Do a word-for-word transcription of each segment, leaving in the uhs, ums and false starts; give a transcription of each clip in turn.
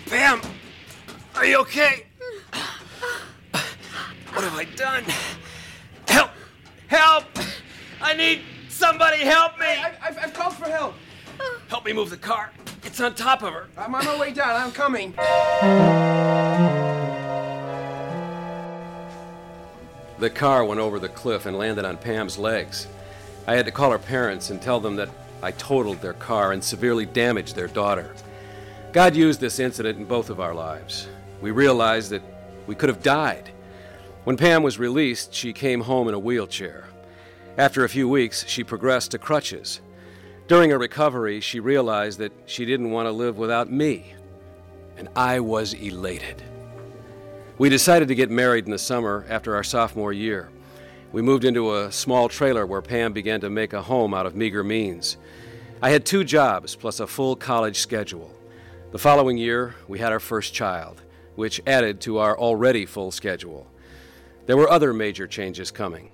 Pam, are you okay? What have I done? Help! Help! I need somebody help me! I, I've, I've called for help. Help me move the car. It's on top of her. I'm on my way down. I'm coming. The car went over the cliff and landed on Pam's legs. I had to call her parents and tell them that I totaled their car and severely damaged their daughter. God used this incident in both of our lives. We realized that we could have died. When Pam was released, she came home in a wheelchair. After a few weeks, she progressed to crutches. During her recovery, she realized that she didn't want to live without me, and I was elated. We decided to get married in the summer after our sophomore year. We moved into a small trailer where Pam began to make a home out of meager means. I had two jobs plus a full college schedule. The following year, we had our first child, which added to our already full schedule. There were other major changes coming.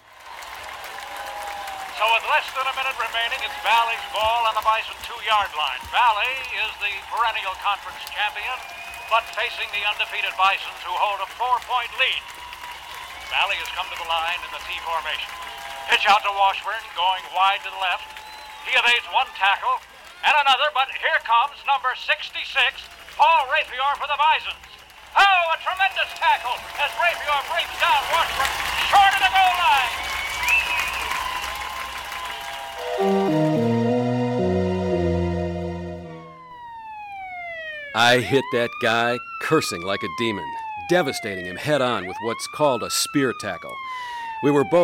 So with less than a minute remaining, it's Valley's ball on the Bison two-yard line. Valley is the perennial conference champion, but facing the undefeated Bisons who hold a four-point lead. Valley has come to the line in the T formation. Pitch out to Washburn, going wide to the left. He evades one tackle and another, but here comes number sixty-six, Paul Rapior for the Bisons. Oh, a tremendous tackle as Rapior brings down Washburn short of the goal line. I hit that guy cursing like a demon, devastating him head on with what's called a spear tackle. We were both